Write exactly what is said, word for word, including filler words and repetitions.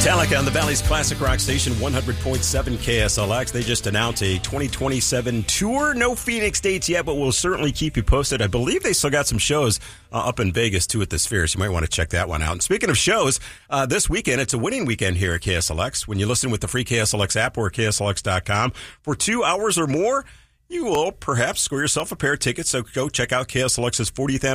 Metallica on the Valley's classic rock station, one hundred point seven K S L X. They just announced a twenty twenty-seven tour. No Phoenix dates yet, but we'll certainly keep you posted. I believe they still got some shows uh, up in Vegas, too, at the Sphere, so you might want to check that one out. And speaking of shows, uh, this weekend, it's a winning weekend here at K S L X. When you listen with the free K S L X app or K S L X dot com for two hours or more, you will perhaps score yourself a pair of tickets. So go check out K S L X's fortieth anniversary.